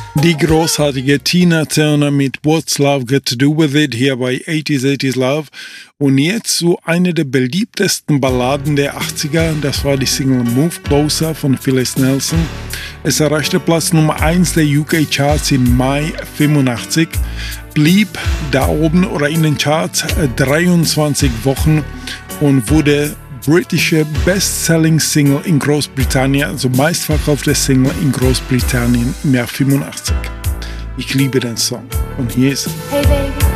Die großartige Tina Turner mit What's Love Got to Do With It hier bei 80s Love. Und jetzt so eine der beliebtesten Balladen der 80er, das war die Single Move Closer von Phyllis Nelson. Es erreichte Platz Nummer 1 der UK Charts im Mai 85, blieb da oben oder in den Charts 23 Wochen und wurde britische Best-Selling Single in Großbritannien, also meistverkaufte Single in Großbritannien im Jahr 85. Ich liebe den Song und hier ist Hey baby.